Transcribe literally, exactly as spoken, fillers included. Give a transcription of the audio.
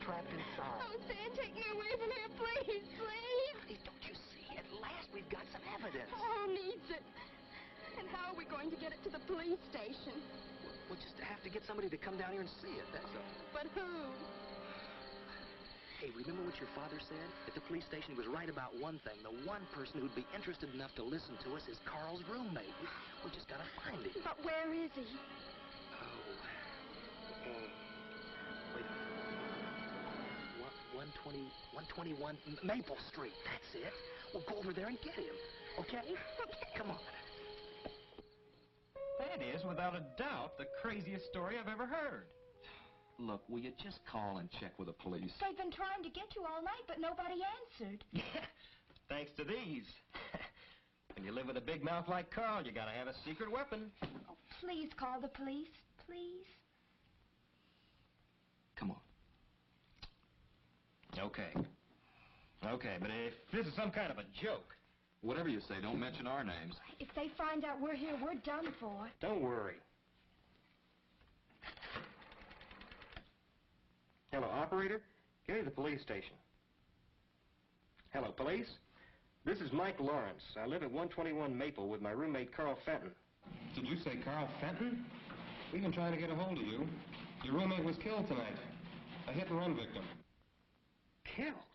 trapped inside. Oh, Sam, take me away from here, please, please. Honey, don't you see? At last we've got some evidence. Oh, needs it. And how are we going to get it to the police station? We'll just have to get somebody to come down here and see it, that's all. But who? Hey, remember what your father said? At the police station, he was right about one thing. The one person who'd be interested enough to listen to us is Carl's roommate. We, we just gotta find him. But where is he? Oh. Uh, wait a minute. One, one twenty, one twenty-one Maple Street. That's it. We'll go over there and get him. Okay? Okay. Come on. That is, without a doubt, the craziest story I've ever heard. Look, will you just call and check with the police? They've been trying to get you all night, but nobody answered. Yeah, thanks to these. When you live with a big mouth like Carl, you gotta have a secret weapon. Oh, please call the police, please. Come on. Okay. Okay, but if this is some kind of a joke... Whatever you say, don't mention our names. If they find out we're here, we're done for. Don't worry. Hello, operator. Get to the police station. Hello, police. This is Mike Lawrence. I live at one twenty-one Maple with my roommate, Carl Fenton. Did you say Carl Fenton? We've been trying to get a hold of you. Your roommate was killed tonight. A hit-and-run victim. Killed?